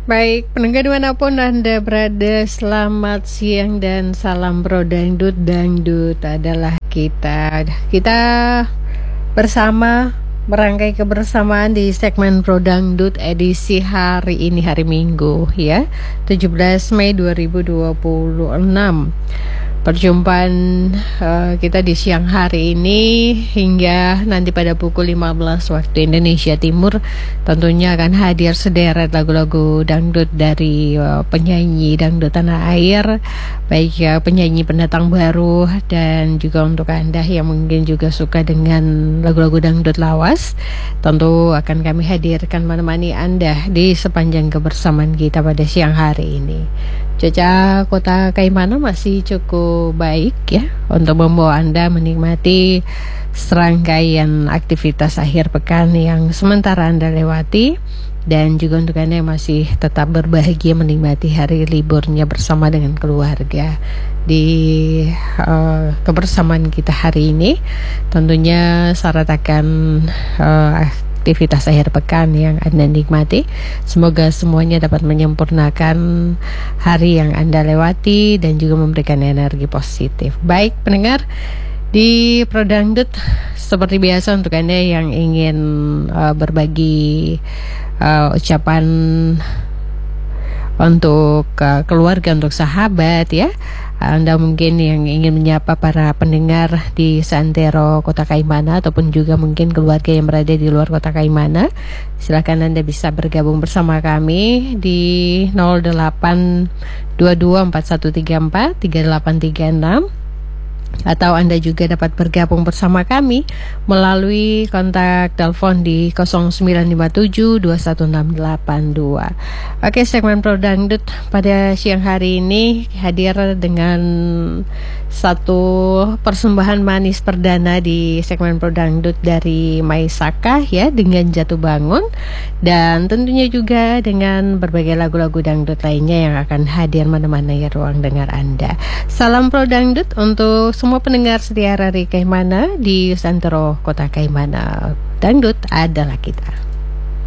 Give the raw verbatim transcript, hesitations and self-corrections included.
Baik, pendengar dimanapun Anda berada, selamat siang dan salam Bro Dangdut. Dangdut adalah kita. Kita bersama merangkai kebersamaan di segmen Bro Dangdut edisi hari ini, hari Minggu ya, tujuh belas Mei dua ribu dua puluh enam. Perjumpaan uh, kita di siang hari ini hingga nanti pada pukul lima belas waktu Indonesia Timur tentunya akan hadir sederet lagu-lagu dangdut dari uh, penyanyi dangdut tanah air, baik ya penyanyi pendatang baru dan juga untuk Anda yang mungkin juga suka dengan lagu-lagu dangdut lawas, tentu akan kami hadirkan menemani Anda di sepanjang kebersamaan kita pada siang hari ini. Cuaca Kota Kaimana masih cukup baik ya untuk membawa Anda menikmati serangkaian aktivitas akhir pekan yang sementara Anda lewati, dan juga untuk Anda yang masih tetap berbahagia menikmati hari liburnya bersama dengan keluarga. Di uh, kebersamaan kita hari ini tentunya syarat akan uh, aktivitas akhir pekan yang Anda nikmati. Semoga semuanya dapat menyempurnakan hari yang Anda lewati dan juga memberikan energi positif. Baik pendengar, di Pro Dangdut seperti biasa untuk Anda yang ingin uh, berbagi uh, ucapan untuk uh, keluarga, untuk sahabat ya, Anda mungkin yang ingin menyapa para pendengar di Santero Kota Kaimana ataupun juga mungkin keluarga yang berada di luar Kota Kaimana, silakan Anda bisa bergabung bersama kami di nol delapan dua dua empat satu tiga empat tiga delapan tiga enam, atau Anda juga dapat bergabung bersama kami melalui kontak telepon di nol sembilan lima tujuh dua satu enam delapan dua. Oke, segmen Pro Dangdut pada siang hari ini hadir dengan satu persembahan manis perdana di segmen Pro Dangdut dari Maisaka ya, dengan Jatuh Bangun, dan tentunya juga dengan berbagai lagu-lagu dangdut lainnya yang akan hadir menemani ruang dengar Anda. Salam Pro Dangdut untuk semua pendengar setia Radio Kaimana di Santero Kota Kaimana. Dangdut adalah kita.